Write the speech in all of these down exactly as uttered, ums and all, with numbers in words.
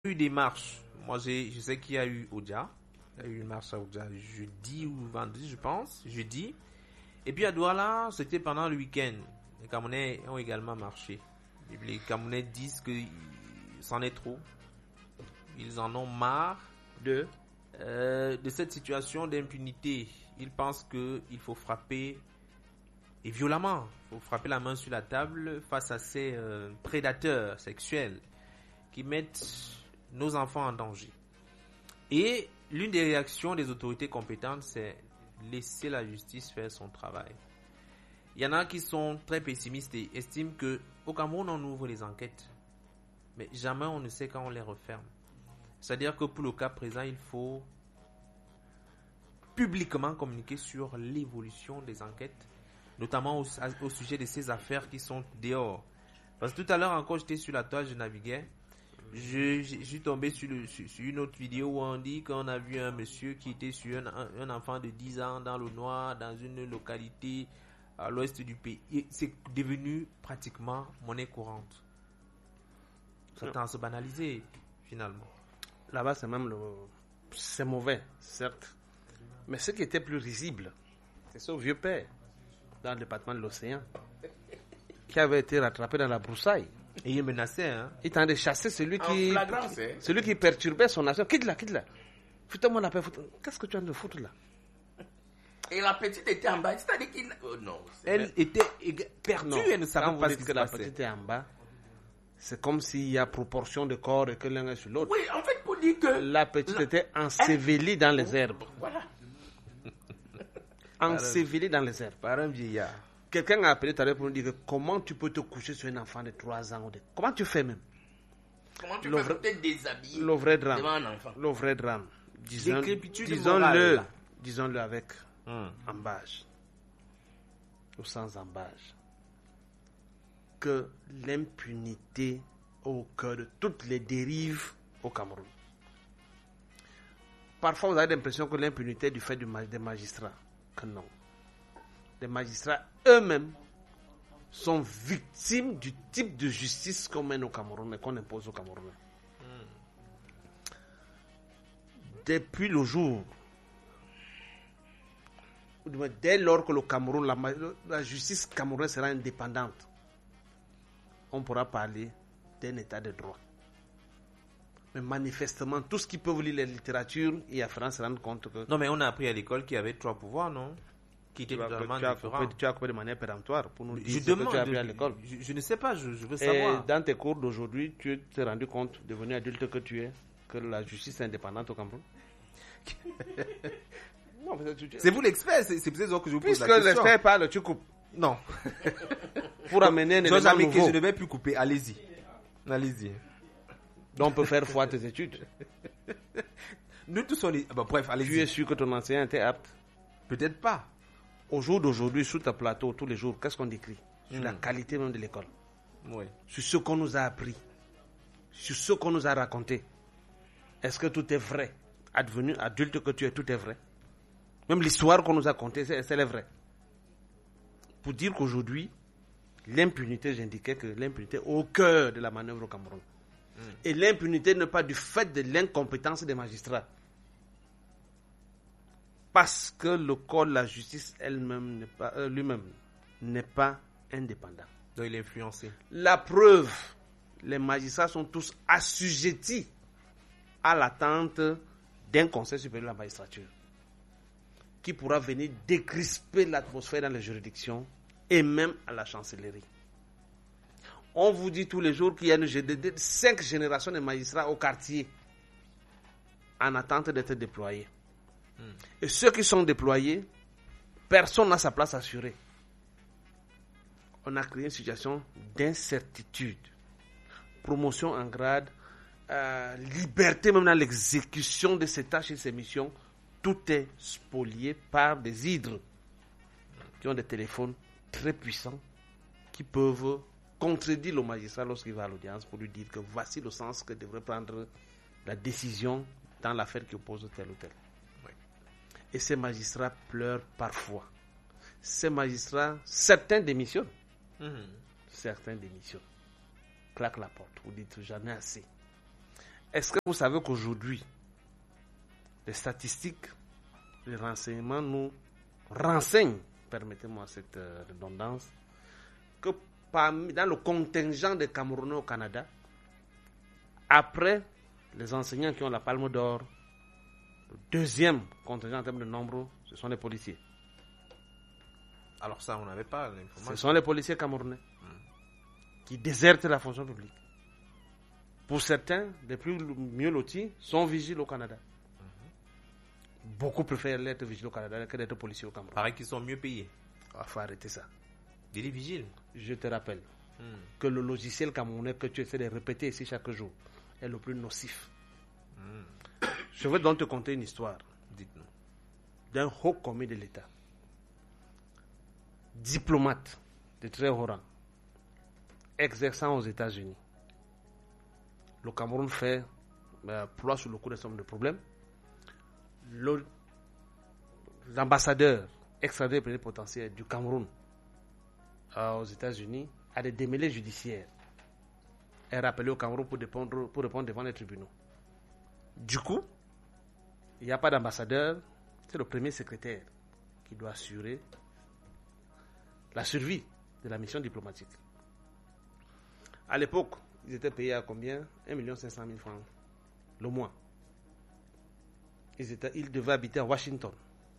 eu des marches. Moi, j'ai, je sais qu'il y a eu Odia. Il y a eu une marche à Odia jeudi ou vendredi, je pense. Jeudi. Et puis à Douala, c'était pendant le week-end. Les Camerounais ont également marché. Les Camerounais disent que c'en est trop. Ils en ont marre de, euh, de cette situation d'impunité. Ils pensent qu'il faut frapper, et violemment, il faut frapper la main sur la table face à ces euh, prédateurs sexuels qui mettent nos enfants en danger. Et l'une des réactions des autorités compétentes, c'est laisser la justice faire son travail. Il y en a qui sont très pessimistes et estiment que au Cameroun, on ouvre les enquêtes, mais jamais on ne sait quand on les referme. C'est-à-dire que pour le cas présent, il faut publiquement communiquer sur l'évolution des enquêtes, notamment au, au sujet de ces affaires qui sont dehors. Parce que tout à l'heure encore, j'étais sur la toile, je naviguais. Je, je, je suis tombé sur, le, sur, sur une autre vidéo où on dit qu'on a vu un monsieur qui était sur un, un, un enfant de dix ans dans le noir, dans une localité à l'ouest du pays. Et c'est devenu pratiquement monnaie courante. Ça tend à se banaliser, finalement. Là-bas, c'est même le... c'est mauvais, certes. Mais ce qui était plus risible, c'est ce vieux père, dans le département de l'Océan, qui avait été rattrapé dans la broussaille. Et il menaçait, hein. Il tendait chasser celui qui, celui qui perturbait son nation. Quitte-la, quitte-la. Foutez-moi la paix. Qu'est-ce que tu as de foutre là? Et la petite était en bas. C'est-à-dire qu'il... Oh, non. Elle mais... était perdue. Non. Elle ne savait Quand pas vous ce dites qui que se la passait. petite est en bas, c'est comme s'il y a proportion de corps et que l'un est sur l'autre. Oui, en fait, pour dire que... La petite la... était ensevelie elle... dans les herbes. Voilà. Ensevelie dans les herbes. Par un vieillard. Quelqu'un a appelé tout à l'heure pour nous dire que comment tu peux te coucher sur un enfant de trois ans ou de... Comment tu fais même? Comment tu peux te déshabiller le vrai drame, devant un enfant? Le vrai drame. Disons, disons-le, morale, disons-le avec hum. embâche ou sans embâche, que l'impunité au cœur de toutes les dérives au Cameroun. Parfois, vous avez l'impression que l'impunité est du fait du, des magistrats. Que non. Les magistrats eux-mêmes sont victimes du type de justice qu'on mène au Cameroun et qu'on impose au Cameroun. Mm. Depuis le jour, dès lors que le Cameroun, la, la justice camerounaise sera indépendante, on pourra parler d'un état de droit. Mais manifestement, tout ce qui peut lire la littérature, il y a France se rendre compte que... Non, mais on a appris à l'école qu'il y avait trois pouvoirs, non? Qui était totalement tu, as différent. coupé, tu as coupé de manière péremptoire pour nous je dire demande, ce que tu as appris à l'école. Je, je ne sais pas, je, je veux Et savoir. dans tes cours d'aujourd'hui, tu t'es rendu compte, devenu adulte que tu es, que la justice est indépendante au Cameroun? Non, tu... C'est vous l'expert, c'est, c'est peut-être que je vous pose Puisque la question. Puisque l'expert parle, tu coupes. Non. Pour amener un élément nouveau. Que je ne vais plus couper, allez-y. Allez-y. Donc on peut faire foi à tes études. Nous tous on est... Bon, bref, allez-y. Tu es sûr que ton enseignant était apte? Peut-être pas. Au jour d'aujourd'hui, sur ta plateau, tous les jours, qu'est-ce qu'on décrit? Sur mmh. la qualité même de l'école. Oui. Sur ce qu'on nous a appris. Sur ce qu'on nous a raconté. Est-ce que tout est vrai? Advenu adulte que tu es, tout est vrai? Même l'histoire qu'on nous a contée, c'est, c'est vrai. Pour dire qu'aujourd'hui, l'impunité, j'indiquais que l'impunité est au cœur de la manœuvre au Cameroun. Mmh. Et l'impunité n'est pas du fait de l'incompétence des magistrats. Parce que le corps de la justice elle-même n'est pas, euh, lui-même n'est pas indépendant. Donc il est influencé. La preuve, les magistrats sont tous assujettis à l'attente d'un conseil supérieur de la magistrature qui pourra venir décrisper l'atmosphère dans les juridictions et même à la chancellerie. On vous dit tous les jours qu'il y a une, cinq générations de magistrats au quartier en attente d'être déployés. Et ceux qui sont déployés, personne n'a sa place assurée. On a créé une situation d'incertitude. Promotion en grade, euh, liberté même dans l'exécution de ses tâches et ses missions. Tout est spolié par des hydres qui ont des téléphones très puissants qui peuvent contredire le magistrat lorsqu'il va à l'audience pour lui dire que voici le sens que devrait prendre la décision dans l'affaire qui oppose tel ou tel. Et ces magistrats pleurent parfois. Ces magistrats, certains démissionnent. Mmh. Certains démissionnent. Claquent la porte. Vous dites, j'en ai assez. Est-ce que vous savez qu'aujourd'hui, les statistiques, les renseignements nous renseignent, permettez-moi cette euh, redondance, que parmi, dans le contingent des Camerounais au Canada, après les enseignants qui ont la palme d'or, le deuxième contingent en termes de nombre, ce sont les policiers. Alors ça, on n'avait pas l'information. Ce sont les policiers camerounais mmh. qui désertent la fonction publique. Pour certains, les plus mieux lotis sont vigiles au Canada. Mmh. Beaucoup préfèrent être vigiles au Canada que d'être policiers au Cameroun. Paraît qu'ils sont mieux payés. Il ah, faut arrêter ça. Des vigiles. Je te rappelle mmh. que le logiciel camerounais que tu essaies de répéter ici chaque jour est le plus nocif. Mmh. Je vais donc te conter une histoire. Dites-nous. D'un haut commis de l'État, diplomate de très haut rang, exerçant aux États-Unis. Le Cameroun fait euh, ploie sur le coup d'un certain nombre de problèmes. Le, l'ambassadeur extradé plénipotentiaire du Cameroun euh, aux États-Unis a des démêlés judiciaires. Est rappelé au Cameroun pour répondre, pour répondre devant les tribunaux. Du coup, il n'y a pas d'ambassadeur, c'est le premier secrétaire qui doit assurer la survie de la mission diplomatique. À l'époque, ils étaient payés à combien? un million cinq cent mille francs le mois. Ils, étaient, ils devaient habiter à Washington.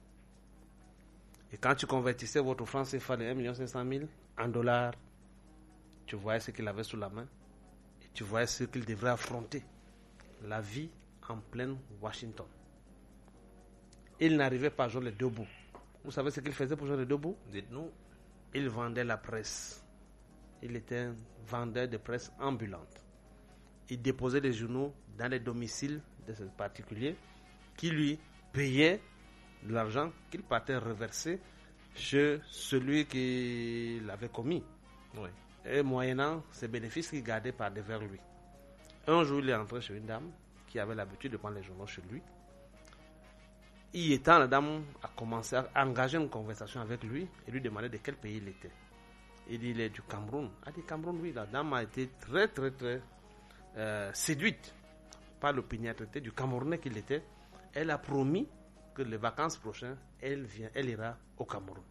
Et quand tu convertissais votre franc C F A de un million cinq cent mille en dollars, tu voyais ce qu'il avait sous la main et tu voyais ce qu'il devrait affronter. La vie en pleine Washington. Il n'arrivait pas à joindre les deux bouts. Vous savez ce qu'il faisait pour joindre les deux bouts? Dites-nous. Il vendait la presse. Il était un vendeur de presse ambulante. Il déposait les journaux dans les domiciles de ces particuliers qui lui payaient de l'argent qu'il partait reverser chez celui qui l'avait commis. Oui. Et moyennant ces bénéfices qu'il gardait par devers lui. Un jour, il est entré chez une dame qui avait l'habitude de prendre les journaux chez lui. Y étant, la dame a commencé à engager une conversation avec lui et lui demander de quel pays il était. Il dit, il est du Cameroun. Elle a dit, Cameroun, oui. La dame a été très, très, très euh, séduite par l'opiniâtreté du Camerounais qu'il était. Elle a promis que les vacances prochaines, elle, vient, elle ira au Cameroun.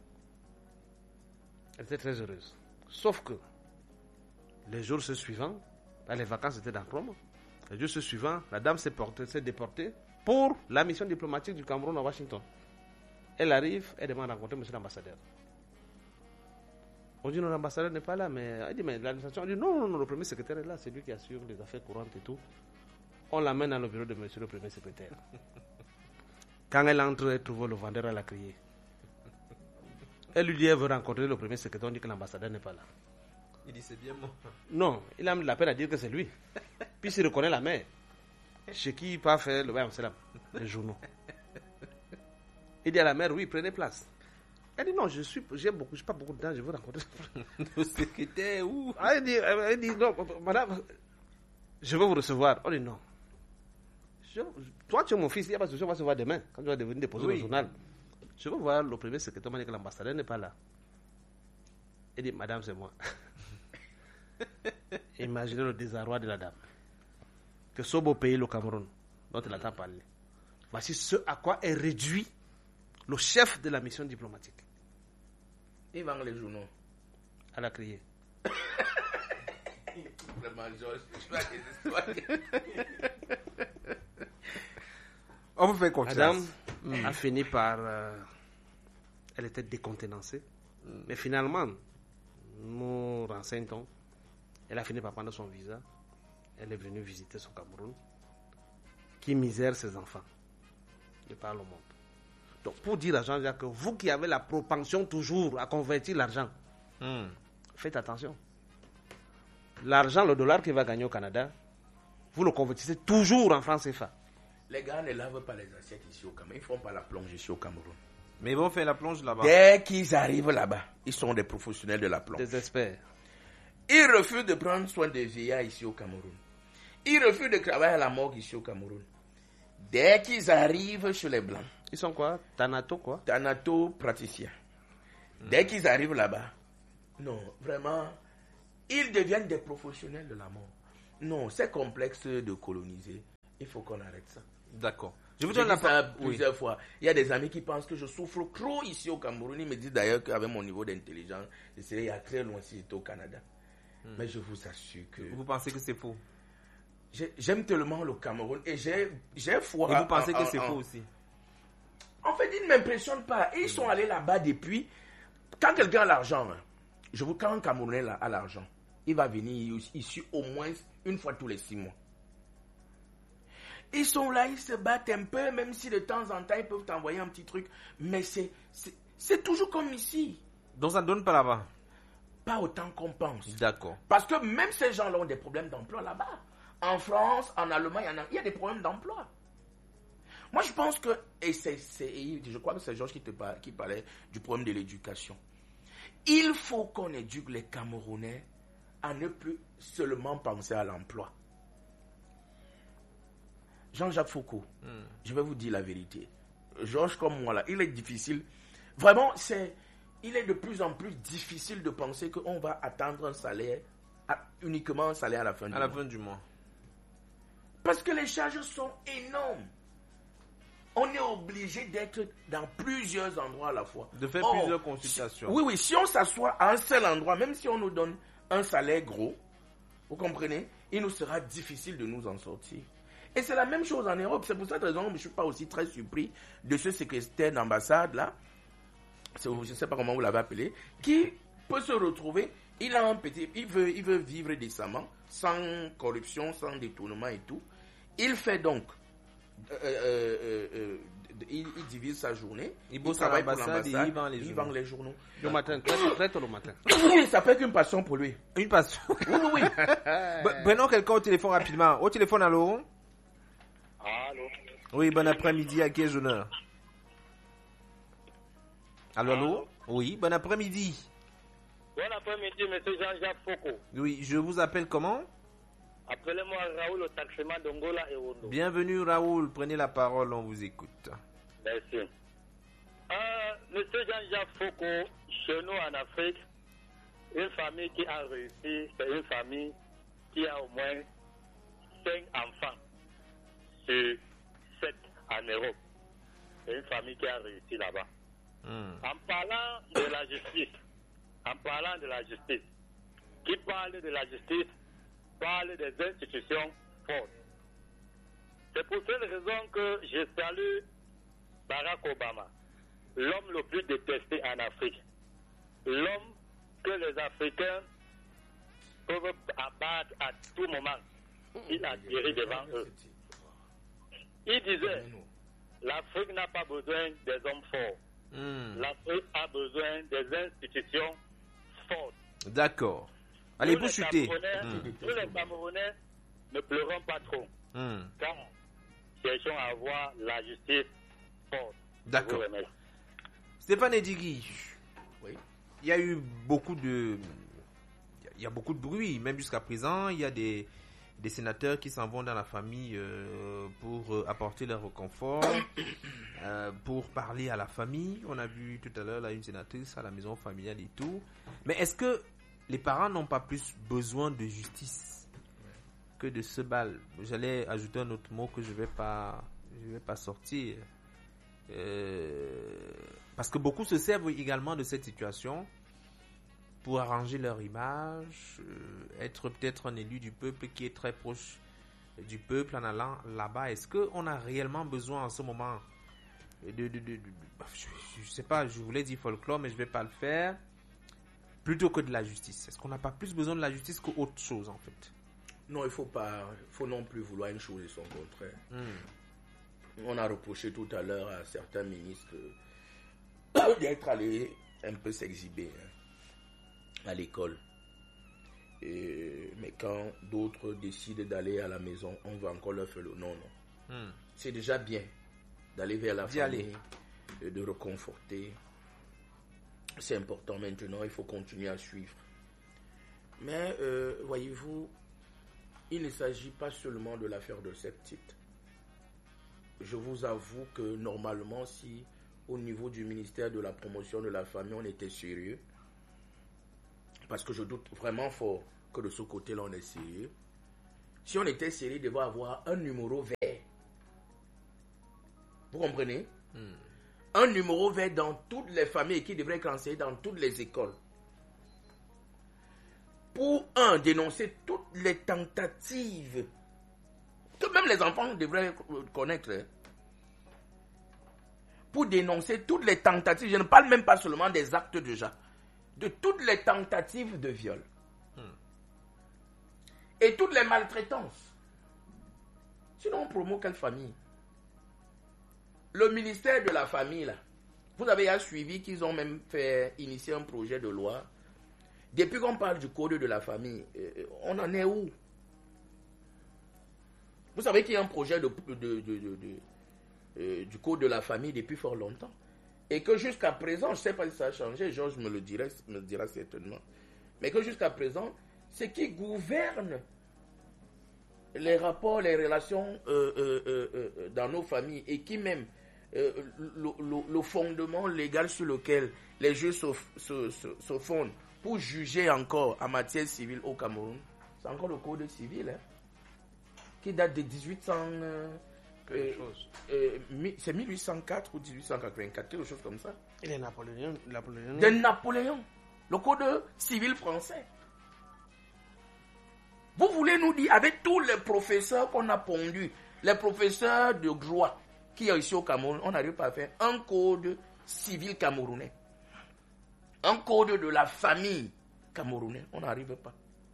Elle était très heureuse. Sauf que les jours suivants, les vacances étaient dans Rome. Les jours suivants, la dame s'est, portée, s'est déportée pour la mission diplomatique du Cameroun à Washington. Elle arrive, elle demande à rencontrer monsieur l'ambassadeur. On dit non, l'ambassadeur n'est pas là, mais elle dit mais l'administration, on dit non, non, non, le premier secrétaire est là, c'est lui qui assure les affaires courantes et tout. On l'amène dans le bureau de monsieur le premier secrétaire. Quand elle entre, elle trouve le vendeur à la criée. Elle lui dit elle veut rencontrer le premier secrétaire, on dit que l'ambassadeur n'est pas là. Il dit c'est bien moi. Non, il a mis la peine à dire que c'est lui. Puis il reconnaît la mère. Chez qui il part faire le ouais, c'est là, les journaux. Il dit à la mère, oui, prenez place. Elle dit non, je suis, j'ai beaucoup, j'ai pas beaucoup de temps, je veux rencontrer le secrétaire où? Ah, elle dit, elle dit non, madame, je veux vous recevoir. On dit non. Je, toi, tu es mon fils, il n'y a pas de souci, on va se voir demain, quand tu vas devenir déposer oui. le journal. Je veux voir le premier secrétaire, m'a dit que l'ambassadeur n'est pas là. Elle dit, madame, c'est moi. Imaginez le désarroi de la dame. Que ce beau pays, le Cameroun, dont elle entend parler. Voici ce à quoi est réduit le chef de la mission diplomatique. Il vend les journaux. Elle a crié. Vraiment, Georges, tu as des histoires. On vous fait confiance. Madame mm. a fini par... Euh, elle était décontenancée. Mm. Mais finalement, nous renseignons. Elle a fini par prendre son visa. Elle est venue visiter son Cameroun. Qui misère ses enfants. De par le monde. Donc, pour dire à Jean-Jacques que vous qui avez la propension toujours à convertir l'argent, mm. faites attention. L'argent, le dollar qui va gagner au Canada, vous le convertissez toujours en francs C F A. Les gars ne lavent pas les assiettes ici au Cameroun. Ils ne font pas la plonge ici au Cameroun. Mais ils vont faire la plonge là-bas. Dès qu'ils arrivent là-bas, ils sont des professionnels de la plonge. Des experts. Ils refusent de prendre soin des vieillards ici au Cameroun. Ils refusent de travailler à la morgue ici au Cameroun. Dès qu'ils arrivent chez les Blancs. Ils sont quoi? Thanato quoi? Thanato praticiens. Hmm. Dès qu'ils arrivent là-bas, non, vraiment, ils deviennent des professionnels de la mort. Non, c'est complexe de coloniser. Il faut qu'on arrête ça. D'accord. Je vous J'ai donne la dit ça parole. plusieurs fois. Il y a des amis qui pensent que je souffre trop ici au Cameroun. Ils me disent d'ailleurs qu'avec mon niveau d'intelligence, je serais il y a très loin si j'étais au Canada. Hmm. Mais je vous assure que... Vous pensez que c'est faux? J'ai- J'aime tellement le Cameroun et j'ai j'ai foi. Et vous pensez en- que en- c'est en- faux aussi? En fait, ils ne m'impressionnent pas. Ils sont allés là-bas depuis... Quand quelqu'un a l'argent, hein, je vous quand un Camerounais là, a l'argent, il va venir ici au moins une fois tous les six mois. Ils sont là, ils se battent un peu, même si de temps en temps, ils peuvent t'envoyer un petit truc. Mais c'est, c'est, c'est toujours comme ici. Donc ça ne donne pas là-bas? Pas autant qu'on pense. D'accord. Parce que même ces gens-là ont des problèmes d'emploi là-bas. En France, en Allemagne, il y, en a, il y a des problèmes d'emploi. Moi, je pense que, et c'est, c'est, je crois que c'est Georges qui, te par, qui parlait du problème de l'éducation. Il faut qu'on éduque les Camerounais à ne plus seulement penser à l'emploi. Jean-Jacques Foucault, hmm. je vais vous dire la vérité. Georges comme moi là, il est difficile. Vraiment, c'est, il est de plus en plus difficile de penser qu'on va attendre un salaire, uniquement un salaire à la fin du à mois. la fin du mois. Parce que les charges sont énormes. On est obligé d'être dans plusieurs endroits à la fois. De faire Or, plusieurs consultations. Si, oui, oui, si on s'assoit à un seul endroit, même si on nous donne un salaire gros, vous comprenez, il nous sera difficile de nous en sortir. Et c'est la même chose en Europe. C'est pour cette raison que je ne suis pas aussi très surpris de ce secrétaire d'ambassade là, je ne sais pas comment vous l'avez appelé, qui peut se retrouver, il a un petit, il veut, il veut vivre décemment, sans corruption, sans détournement et tout. Il fait donc, euh, euh, euh, il, il divise sa journée, il bosse à l'ambassade et il vend les il journaux. vend les journaux. Le matin, très, très tôt le matin. Ça peut être une passion pour lui. Une passion. Oui, oui, oui. Be- Prenons quelqu'un au téléphone rapidement. Au téléphone, allô? Allô? Oui, bon après-midi, à qui ai-je l'honneur? Allô, allô? Oui, bon après-midi. Bon après-midi, monsieur Jean-Jacques Foucault. Oui, je vous appelle comment? Appelez-moi Raoul au taximan d'Angola et Ondo. Bienvenue Raoul, prenez la parole, on vous écoute. Merci. Euh, monsieur Jean-Jacques Foucault, chez nous en Afrique, une famille qui a réussi, c'est une famille qui a au moins cinq enfants sur sept en Europe. C'est une famille qui a réussi là-bas. Hmm. En parlant de la justice, en parlant de la justice, qui parle de la justice, parle des institutions fortes. C'est pour cette raison que je salue Barack Obama, l'homme le plus détesté en Afrique, l'homme que les Africains peuvent abattre à tout moment. Il a guéri devant eux. Il disait, l'Afrique n'a pas besoin des hommes forts. Mmh. L'Afrique a besoin des institutions fortes. D'accord. Allez, vous chutez. Mmh. Tous les Camerounais ne pleurons pas trop. Mmh. Car cherchons à avoir la justice forte. D'accord. Stéphane Edigui, oui. Il y a eu beaucoup de... Il y a beaucoup de bruit, même jusqu'à présent. Il y a des, des sénateurs qui s'en vont dans la famille euh, pour euh, apporter leur réconfort, euh, pour parler à la famille. On a vu tout à l'heure là, une sénatrice à la maison familiale et tout. Mais est-ce que les parents n'ont pas plus besoin de justice que de ce bal? J'allais ajouter un autre mot que je ne vais pas, je vais pas sortir. Euh, parce que beaucoup se servent également de cette situation pour arranger leur image, euh, être peut-être un élu du peuple qui est très proche du peuple en allant là-bas. Est-ce qu'on a réellement besoin en ce moment de... de, de, de, de je, je sais pas, je voulais dire folklore, mais je vais pas le faire. Plutôt que de la justice. Est-ce qu'on n'a pas plus besoin de la justice qu'autre chose, en fait? Non, il ne faut pas, faut non plus vouloir une chose et son contraire. Mm. On a reproché tout à l'heure à certains ministres d'être allés un peu s'exhiber hein, à l'école. Et, mais quand d'autres décident d'aller à la maison, on va encore leur faire le non, non. Mm. C'est déjà bien d'aller vers la D'y famille, aller. et de reconforter. C'est important maintenant, il faut continuer à suivre. Mais, euh, voyez-vous, il ne s'agit pas seulement de l'affaire de cette petite. Je vous avoue que normalement, si au niveau du ministère de la promotion de la famille, on était sérieux, parce que je doute vraiment fort que de ce côté-là, on est sérieux, si on était sérieux, devait avoir un numéro vert. Vous comprenez? Mm. Un numéro vert dans toutes les familles qui devrait être enseigné dans toutes les écoles. Pour, un, dénoncer toutes les tentatives que même les enfants devraient connaître. Hein. Pour dénoncer toutes les tentatives, je ne parle même pas seulement des actes déjà, de toutes les tentatives de viol. Hmm. Et toutes les maltraitances. Sinon, on promeut quelle famille? Le ministère de la famille, là, vous avez un suivi qu'ils ont même fait initier un projet de loi. Depuis qu'on parle du code de la famille, euh, on en est où? Vous savez qu'il y a un projet de, de, de, de, de, euh, du code de la famille depuis fort longtemps. Et que jusqu'à présent, je ne sais pas si ça a changé, Georges me le dirait, me le dira certainement. Mais que jusqu'à présent, ce qui gouverne les rapports, les relations euh, euh, euh, euh, dans nos familles et qui même euh, le, le, le fondement légal sur lequel les juges se, se, se, se fondent pour juger encore en matière civile au Cameroun, c'est encore le code civil, hein, qui date de dix-huit cents, euh, euh, euh, c'est mille huit cent quatre ou dix-huit cent quatre-vingt-quatre, quelque chose comme ça. Et les Napoléons, Napoléons. De Napoléon, le code civil français. Vous voulez nous dire, avec tous les professeurs qu'on a pondus, les professeurs de droit qui sont ici au Cameroun, on n'arrive pas à faire un code civil camerounais. Un code de la famille camerounaise, on n'arrive pas.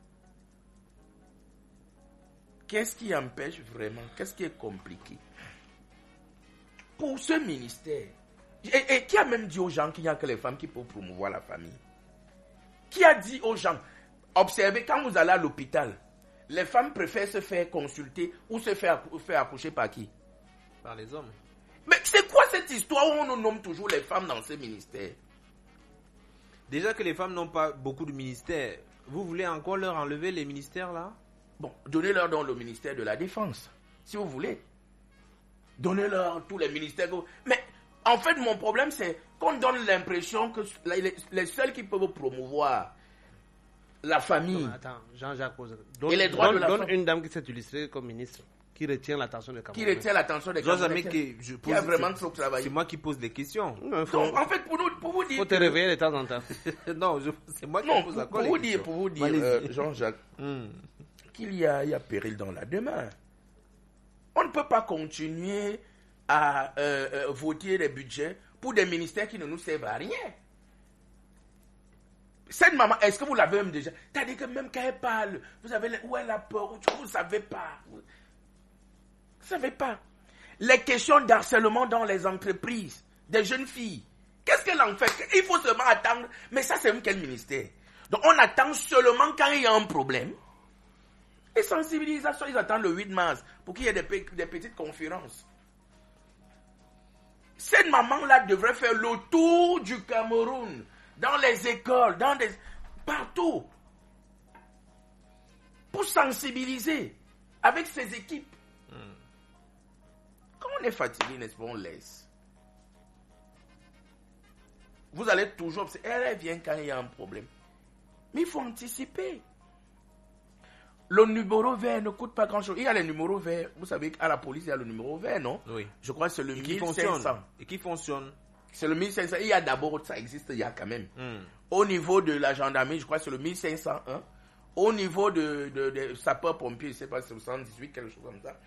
Qu'est-ce qui empêche vraiment? Qu'est-ce qui est compliqué? Pour ce ministère, et, et qui a même dit aux gens qu'il n'y a que les femmes qui peuvent promouvoir la famille? Qui a dit aux gens, observez, quand vous allez à l'hôpital, les femmes préfèrent se faire consulter ou se faire, faire accoucher par qui? Par les hommes. Mais c'est quoi cette histoire où on nous nomme toujours les femmes dans ce ministère? Déjà que les femmes n'ont pas beaucoup de ministères, vous voulez encore leur enlever les ministères là? Bon, donnez-leur donc le ministère de la Défense, si vous voulez. Donnez-leur tous les ministères. Mais en fait, mon problème, c'est qu'on donne l'impression que les, les seuls qui peuvent promouvoir la famille. Non, attends, Jean-Jacques pose. Donne, et les droits donne, de la donne femme. une dame qui s'est illustrée comme ministre, qui retient l'attention des Camerounais. Qui retient l'attention des Camerounais. Qui, je qui a vraiment trop travaillé. C'est moi qui pose des questions. Non, faut, Donc, en fait, pour, nous, pour vous dire. Il faut te réveiller de temps en temps. non, je, c'est moi qui non, pose pour, encore pour vous les dire, questions. pour vous dire, euh, Jean-Jacques, mm. qu'il y a, il y a péril dans la demeure. On ne peut pas continuer à euh, euh, voter des budgets pour des ministères qui ne nous servent à rien. Cette maman, est-ce que vous l'avez même déjà? C'est-à-dire que même quand elle parle, vous avez où elle a peur, vous ne savez pas. Vous ne savez pas. Les questions d'harcèlement dans les entreprises, des jeunes filles, qu'est-ce qu'elle en fait? Il faut seulement attendre. Mais ça, c'est quel ministère? Donc, on attend seulement quand il y a un problème. Et sensibilisation, ils attendent le huit mars pour qu'il y ait des, des petites conférences. Cette maman-là devrait faire le tour du Cameroun, dans les écoles, dans des... partout, pour sensibiliser avec ses équipes. Hmm. Quand on est fatigué, n'est-ce pas, on laisse. Vous allez toujours... Elle vient quand il y a un problème. Mais il faut anticiper. Le numéro vert ne coûte pas grand-chose. Il y a les numéros verts. Vous savez qu'à la police, il y a le numéro vert, non? Oui. Je crois que c'est le Et qui mille cinq cents. fonctionne. Et qui fonctionne. C'est le mille cinq cents. Il y a d'abord, ça existe, il y a quand même. Mm. Au niveau de la gendarmerie, je crois que c'est le mille cinq cent un. Au niveau de, de, de sapeurs-pompiers, je ne sais pas, c'est le cent dix-huit, quelque chose comme ça.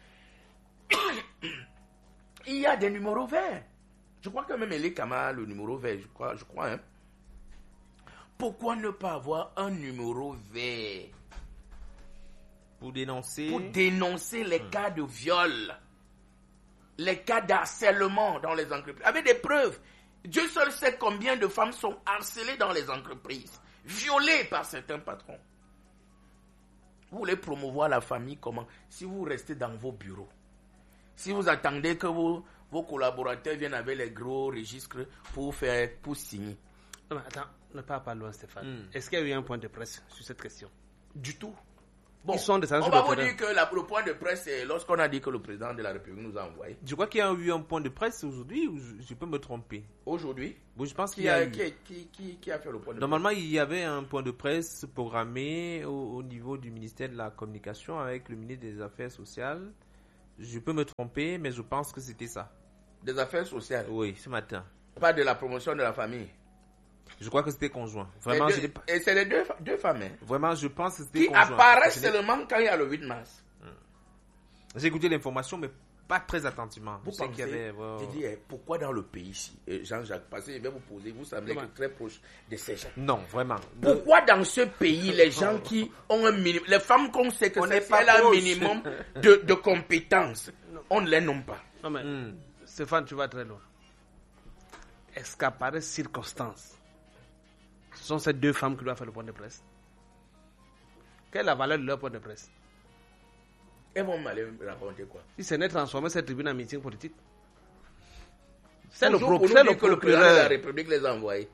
Il y a des numéros verts. Je crois que même Elé Kama a le numéro vert, je crois, je crois, hein. Pourquoi ne pas avoir un numéro vert? Pour dénoncer... Pour dénoncer les mmh. cas de viol, les cas d'harcèlement dans les entreprises, avec des preuves. Dieu seul sait combien de femmes sont harcelées dans les entreprises, violées par certains patrons. Vous voulez promouvoir la famille comment? Si vous restez dans vos bureaux, si vous attendez que vos, vos collaborateurs viennent avec les gros registres pour, faire, pour signer. Non, attends, ne pas parler loin, Stéphane. Mm. Est-ce qu'il y a eu un point de presse sur cette question? Du tout. Bon, Ils sont descendus on sur va le vous terrain. dire que la- le point de presse, c'est lorsqu'on a dit que le président de la République nous a envoyé. Je crois qu'il y a eu un point de presse aujourd'hui, ou je, je peux me tromper. Aujourd'hui, Bon, je pense qu'il qui y a, a, eu. qui, a- qui, qui, qui a fait le point de Normalement, il y avait un point de presse programmé au, au niveau du ministère de la Communication avec le ministre des Affaires sociales. Je peux me tromper, mais je pense que c'était ça. presse des affaires sociales, Oui, ce matin. pas de la promotion de la famille. Je crois que c'était conjoint. Et, Vraiment, je deux- l'ai pas- et c'est les deux, fa- deux femmes hein, Vraiment, je pense que c'était qui conjoint. apparaissent Je l'ai- seulement quand il y a le huit mars. J'ai écouté l'information, mais pas très attentivement. Vous Je sais pensez, qu'il y avait, ouais, j'ai dit, eh, pourquoi dans le pays ici, euh, Jean-Jacques, parce que je vais vous poser, vous semblez Comment? que très proche de ces gens. Non, vraiment. Pourquoi dans ce pays, les gens qui ont un minimum, les femmes qu'on sait que On c'est n'est si pas elle a un proche. minimum de, de compétences, on ne les nomme pas. Non, mais Hmm. Stéphane, tu vas très loin. Est-ce qu'à pareille circonstance, ce sont ces deux femmes qui doivent faire le point de presse? Quelle est la valeur de leur point de presse? Elles vont m'aller raconter quoi? Si ce n'est transformer cette tribune en meeting politique. C'est le, Toujours pro- pour nous c'est dire le que le président de la procureur. République les a envoyés.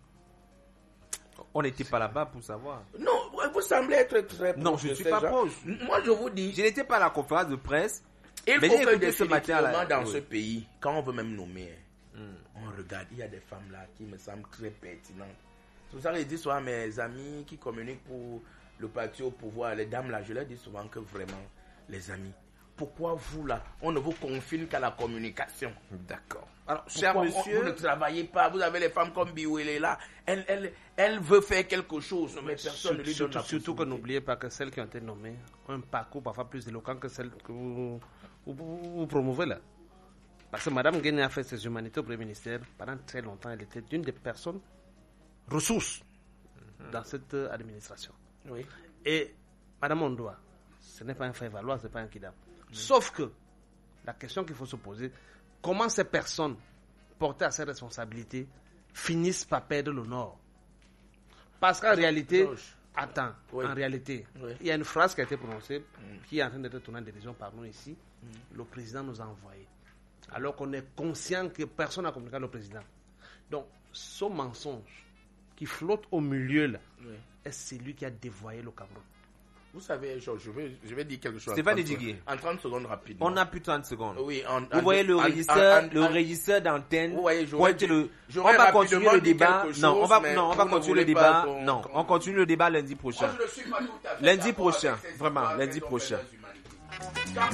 On n'était pas là-bas pour savoir. Non, vous semblez être très proche. Non, je de suis ces pas gens. proche. Moi, je vous dis, Je n'étais pas à la conférence de presse. il Mais faut j'ai que écouté ce matin, là, définitivement dans oui. ce pays, quand on veut même nommer, on regarde, il y a des femmes là qui me semblent très pertinentes. C'est pour ça que je dis souvent à mes amis qui communiquent pour le parti au pouvoir, les dames là, je leur dis souvent que vraiment, les amis, pourquoi vous là, on ne vous confine qu'à la communication? D'accord. Alors, cher Pourquoi monsieur, on- vous ne travaillez pas, vous avez les femmes comme Biouélé là, elle, elle, elle veut faire quelque chose, mais personne ne lui donne Surtout, la surtout que possibilité. n'oubliez pas que celles qui ont été nommées ont un parcours parfois plus éloquent que celles que vous, vous, vous- vous promouvez là. Parce que Mme Guéné a fait ses humanités au Premier ministère. Pendant très longtemps, elle était une des personnes ressources dans cette euh, administration. Oui. Et Mme Ondoa, ce n'est pas un fait valoir, ce n'est pas un kidam. Sauf que la question qu'il faut se poser, comment ces personnes portées à ces responsabilités finissent par perdre l'honneur? Parce qu'en réalité, Georges. attends, Oui. en réalité, Oui. il y a une phrase qui a été prononcée qui est en train d'être tournée en dérision par nous ici. Le président nous a envoyés. Alors qu'on est conscient que personne n'a communiqué avec le président. Donc, ce mensonge qui flotte au milieu là, Oui. est celui qui a dévoyé le Cameroun. Vous savez, Georges, je vais, je vais dire quelque chose. en Stéphane trente Ediguier. secondes- En trente secondes rapidement. on n'a plus trente secondes. Oui, en- Vous en- voyez le en- régisseur, en- en- le en- régisseur d'antenne. Vous voyez, j'aurais pointe dit- le. On j'aurais va continuer rapidement le dit débat. quelque Non, on chose, va, mais non, on vous va ne continuer le voulez pas débat. qu'on- Non, qu'on- on continue le débat lundi Moi, prochain. je ne suis pas tout à fait Lundi d'accord prochain, avec ces vraiment, histoires lundi qu'elles ont prochain. fait dans l'humanité. Quand